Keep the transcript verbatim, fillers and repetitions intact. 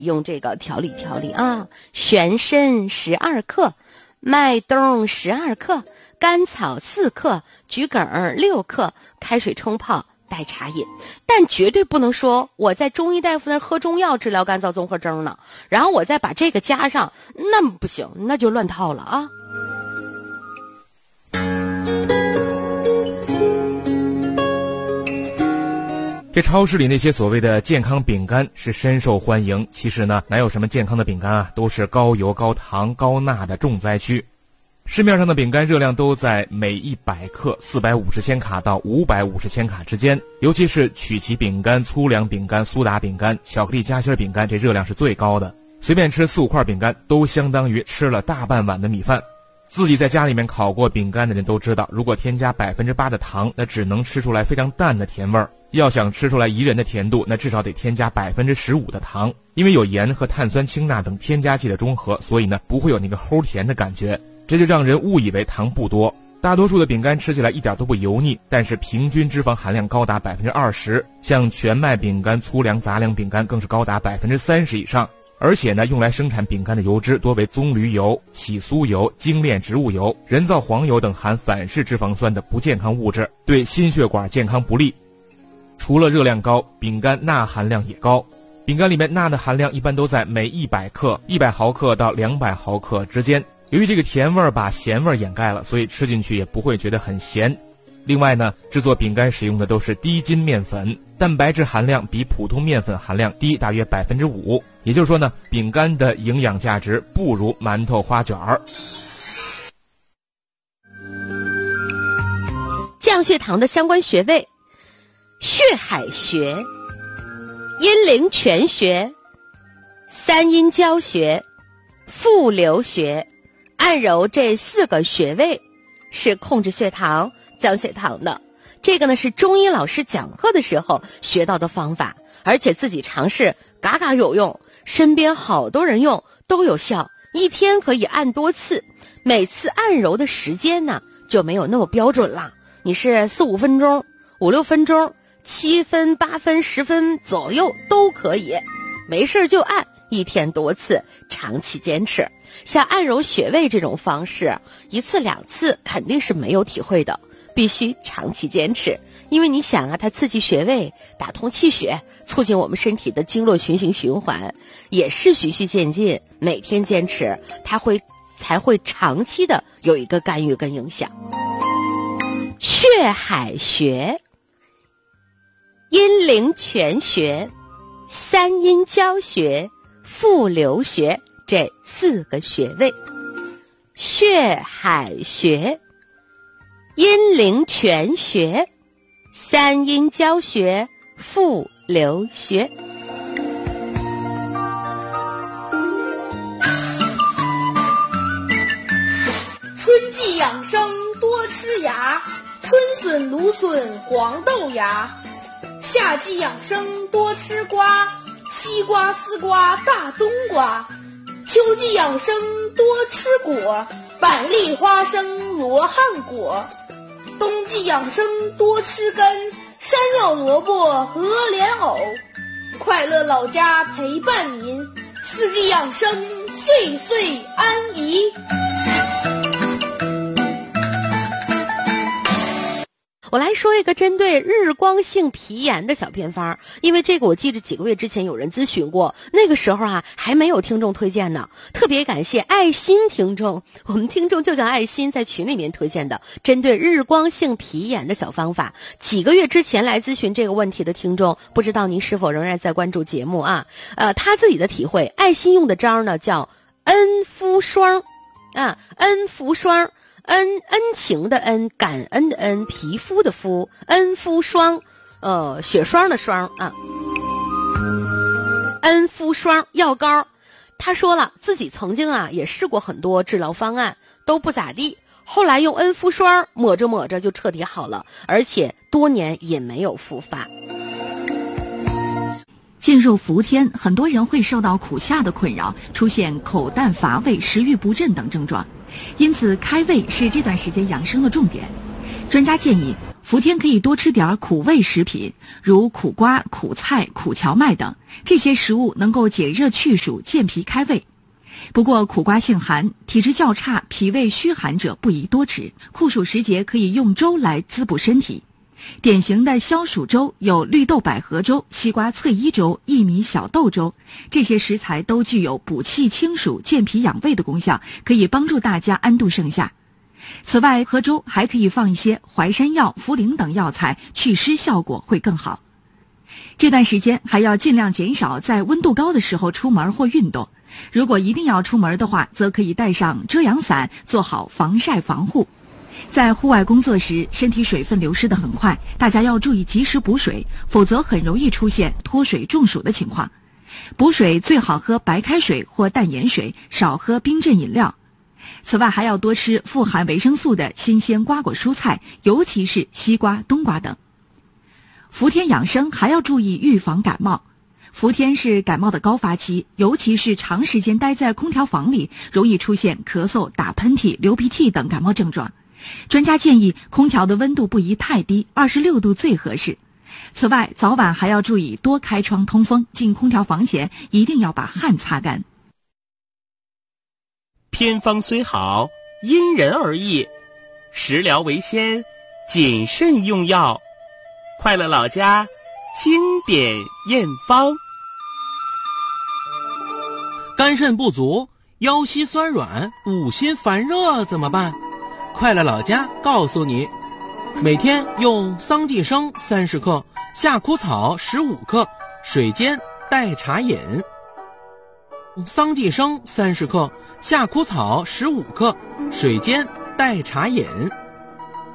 用这个调理调理啊。玄参十二克，麦冬十二克，甘草四克，桔梗六克，开水冲泡，代茶饮。但绝对不能说我在中医大夫那喝中药治疗干燥综合征呢，然后我再把这个加上，那不行，那就乱套了啊。 这超市里那些所谓的健康饼干是深受欢迎，其实呢，哪有什么健康的饼干啊，都是高油、高糖、高钠的重灾区。市面上的饼干热量都在每一百克四百五十千卡到五百五十千卡之间，尤其是曲奇饼干、粗粮饼干、苏打饼干、巧克力夹心饼干，这热量是最高的。随便吃四五块饼干都相当于吃了大半碗的米饭。自己在家里面烤过饼干的人都知道，如果添加百分之八的糖，那只能吃出来非常淡的甜味儿。要想吃出来宜人的甜度，那至少得添加百分之十五的糖，因为有盐和碳酸氢钠等添加剂的中和，所以呢不会有那个齁甜的感觉，这就让人误以为糖不多。大多数的饼干吃起来一点都不油腻，但是平均脂肪含量高达百分之二十，像全麦饼干、粗粮杂粮饼干更是高达百分之三十以上。而且呢，用来生产饼干的油脂多为棕榈油、起酥油、精炼植物油、人造黄油等含反式脂肪酸的不健康物质，对心血管健康不利。除了热量高，饼干钠含量也高。饼干里面钠的含量一般都在每一百克一百毫克到两百毫克之间。由于这个甜味儿把咸味儿掩盖了，所以吃进去也不会觉得很咸。另外呢，制作饼干使用的都是低筋面粉，蛋白质含量比普通面粉含量低大约百分之五。也就是说呢，饼干的营养价值不如馒头花卷儿。 降血糖的相关穴位：血海穴、阴陵泉穴、三阴交穴、复流穴。按揉这四个穴位是控制血糖、降血糖的。这个呢是中医老师讲课的时候学到的方法，而且自己尝试嘎嘎有用，身边好多人用都有效，一天可以按多次，每次按揉的时间呢就没有那么标准了，你是四五分钟、五六分钟、七分、八分、十分左右都可以，没事就按，一天多次，长期坚持。像按揉穴位这种方式，一次两次肯定是没有体会的，必须长期坚持。因为你想啊，它刺激穴位，打通气血，促进我们身体的经络循行循环，也是循序渐进，每天坚持，它会才会长期的有一个干预跟影响。血海穴、阴陵泉穴、三阴交穴、复流穴，这四个穴位。血海穴、阴陵泉穴、三阴交穴、复流穴。 春季养生多吃芽，春笋、芦笋、黄豆芽；夏季养生多吃瓜，西瓜、丝瓜、大冬瓜；秋季养生多吃果，板栗、花生、罗汉果；冬季养生多吃根，山药、萝卜和莲藕。快乐老家陪伴您，四季养生岁岁安怡。 我来说一个针对日光性皮炎的小偏方，因为这个我记着几个月之前有人咨询过，那个时候啊还没有听众推荐呢，特别感谢爱心听众，我们听众就叫爱心，在群里面推荐的针对日光性皮炎的小方法。几个月之前来咨询这个问题的听众，不知道您是否仍然在关注节目啊？呃，他自己的体会，爱心用的招呢叫恩肤霜啊，恩肤霜。恩恩情的恩，感恩的恩，皮肤的肤，恩肤霜，呃，雪霜的霜啊。恩肤霜药膏，他说了自己曾经啊也试过很多治疗方案，都不咋地，后来用恩肤霜抹着抹着就彻底好了，而且多年也没有复发。 进入伏天，很多人会受到苦夏的困扰，出现口淡乏味、食欲不振等症状，因此开胃是这段时间养生的重点。专家建议， 伏天可以多吃点苦味食品，如苦瓜、苦菜、苦荞麦等，这些食物能够解热去暑、健脾开胃。不过苦瓜性寒，体质较差、脾胃虚寒者不宜多吃。酷暑时节可以用粥来滋补身体。典型的消暑粥有绿豆百合粥、西瓜翠衣粥、薏米小豆粥，这些食材都具有补气清暑、健脾养胃的功效，可以帮助大家安度盛夏。此外，喝粥还可以放一些淮山药、茯苓等药材，祛湿效果会更好。这段时间还要尽量减少在温度高的时候出门或运动。如果一定要出门的话，则可以带上遮阳伞，做好防晒防护。在户外工作时，身体水分流失得很快，大家要注意及时补水，否则很容易出现脱水中暑的情况。补水最好喝白开水或淡盐水，少喝冰镇饮料。此外，还要多吃富含维生素的新鲜瓜果蔬菜，尤其是西瓜、冬瓜等。伏天养生还要注意预防感冒。伏天是感冒的高发期，尤其是长时间待在空调房里，容易出现咳嗽、打喷嚏、流鼻涕等感冒症状。专家建议空调的温度不宜太低，二十六度最合适。此外，早晚还要注意多开窗通风，进空调房前一定要把汗擦干。 偏方虽好，因人而异，食疗为先，谨慎用药。快乐老家经典验方。 肝肾不足、腰膝酸软、五心烦热怎么办？快乐老家告诉你，每天用桑寄生三十克、夏枯草十五克，水煎代茶饮。桑寄生三十克、夏枯草十五克，水煎代茶饮。